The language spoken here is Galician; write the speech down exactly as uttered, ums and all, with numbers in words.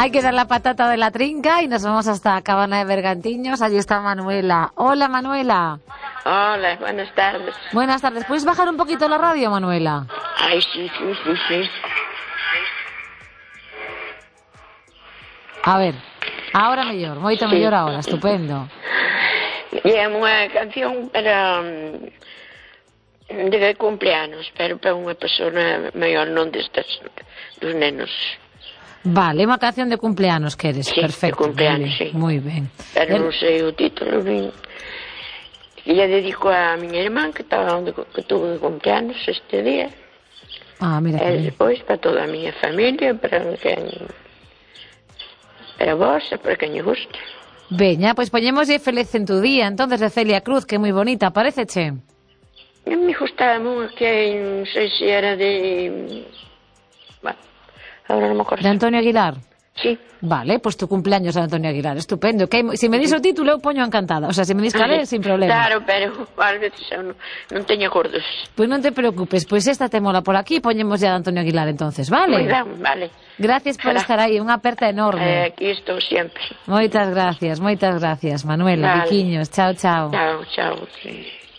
Hay que dar la patata de la trinca y nos vamos hasta Cabana de Bergantiños. Allí está Manuela. Hola, Manuela. Hola, buenas tardes. Buenas tardes. ¿Puedes bajar un poquito la radio, Manuela? Ay, sí, sí, sí, sí. A ver, ahora mellor, moito Sí. mellor ahora, estupendo. E é unha canción para um, de cumpleanos, pero para unha persona maior, non destas dos nenos. Vale, unha canción de cumpleanos queres, Sí, perfecto. de cumpleanos, sí. Muy ben. Pero El- non sei o título, nin... E lle dedico a miña irmán que estaba onde que tuvo de cumpleanos este día. Ah, mira que E ben. despois para toda a miña familia, para quen... para vos e para quen lle guste. Veña, pois poñémoslle Feliz en tu día, entonces de Celia Cruz, que é moi bonita, paréceche? A mí gustaba unha que non sei se era de... Bueno, agora non me acordo. De Antonio Aguilar. Sí. Vale, pois tu cumpleaños de Antonio Aguilar, estupendo. Que hai- se me dis o título eu poño encantada, o sea, se me dis cal é, sin problema. Claro, pero ás veces eu non, non teño acordos. Pois non te preocupes, pois esta te mola por aquí, poñemos ya de Antonio Aguilar entonces, vale? Moi ben, vale. Gracias por Será. estar aí, unha aperta Eh, enorme. aquí estou sempre. Moitas gracias, moitas gracias, Manuela, Vale. biquiños, chao, chao. Chao, chao. Sí.